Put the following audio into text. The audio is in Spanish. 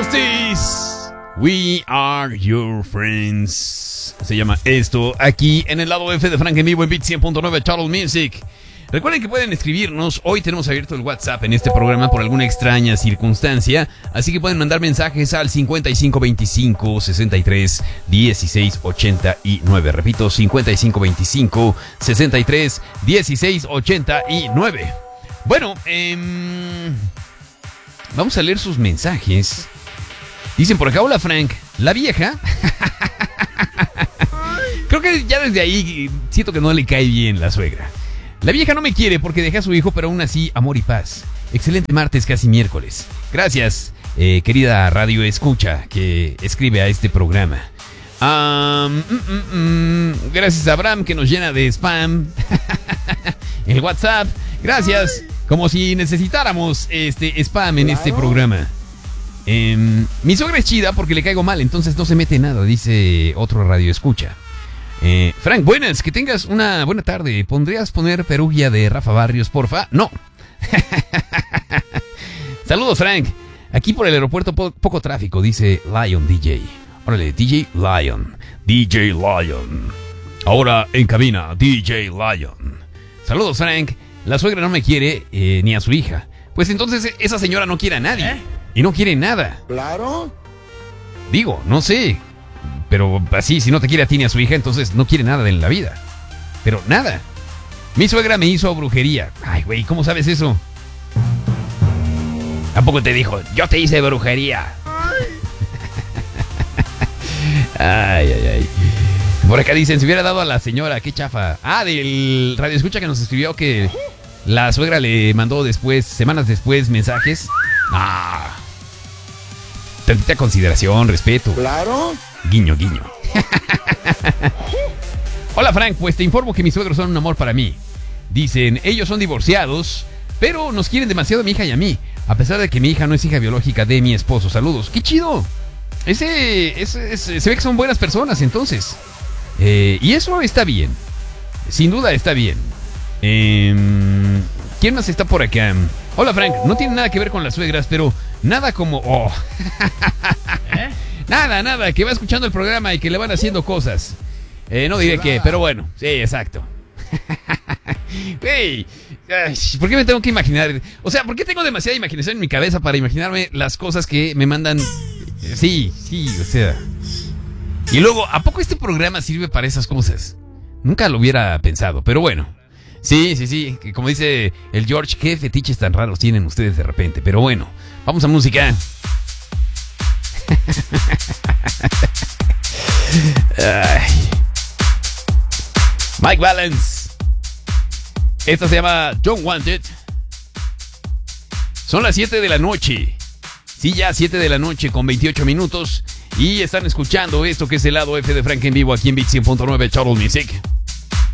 Beasties, we are your friends. Se llama esto aquí en el lado F de Frank en vivo en Beat 100.9 Total Music. Recuerden que pueden escribirnos. Hoy tenemos abierto el WhatsApp en este programa por alguna extraña circunstancia. Así que pueden mandar mensajes al 5525 63 16 89. Repito, 5525 63 16 89. Bueno, vamos a leer sus mensajes. Dicen por acá, hola Frank, la vieja. Creo que ya desde ahí siento que no le cae bien la suegra. La vieja no me quiere porque dejé a su hijo, pero aún así, amor y paz. Excelente martes, casi miércoles. Gracias, querida radio escucha que escribe a este programa. Gracias a Abraham que nos llena de spam. El WhatsApp. Gracias. Como si necesitáramos spam en este programa. Mi suegra es chida porque le caigo mal, entonces no se mete nada, dice otro radio escucha. Frank, buenas, que tengas una buena tarde. ¿Podrías poner Perugia de Rafa Barrios, porfa? No. Saludos, Frank. Aquí por el aeropuerto poco tráfico, dice Lion DJ. Órale, DJ Lion. DJ Lion. Ahora en cabina, DJ Lion. Saludos, Frank. La suegra no me quiere ni a su hija. Pues entonces esa señora no quiere a nadie. Y no quiere nada. Claro. Digo, no sé. Pero así, si no te quiere a ti ni a su hija, entonces no quiere nada en la vida. Pero nada. Mi suegra me hizo brujería. Ay, güey, ¿cómo sabes eso? ¿A poco te dijo, yo te hice brujería? Ay, ay, ay. Por acá dicen, si hubiera dado a la señora, qué chafa. Ah, del radio escucha que nos escribió que la suegra le mandó después, semanas después, mensajes. Ah. Tantita consideración, respeto. Claro. Guiño, guiño. Hola Frank, pues te informo que mis suegros son un amor para mí. Dicen, ellos son divorciados, pero nos quieren demasiado a mi hija y a mí, a pesar de que mi hija no es hija biológica de mi esposo. Saludos. ¡Qué chido! Se ve que son buenas personas entonces. Y eso está bien. Sin duda está bien. ¿Quién más está por acá? Hola Frank, no tiene nada que ver con las suegras, pero nada como... Oh. Nada, que va escuchando el programa y que le van haciendo cosas. No diré qué, pero bueno, sí, exacto. Hey, ¿por qué me tengo que imaginar? O sea, ¿por qué tengo demasiada imaginación en mi cabeza para imaginarme las cosas que me mandan? Sí, o sea. Y luego, ¿a poco este programa sirve para esas cosas? Nunca lo hubiera pensado, pero bueno. Sí, como dice el George, qué fetiches tan raros tienen ustedes de repente. Pero bueno, vamos a música. Ay. Mike Valence. Esta se llama Don't Want It. Son las 7 de la noche. Sí, ya 7 de la noche con 28 minutos. Y están escuchando esto que es el lado F de Frank en vivo aquí en Beat 100.9 Total Music.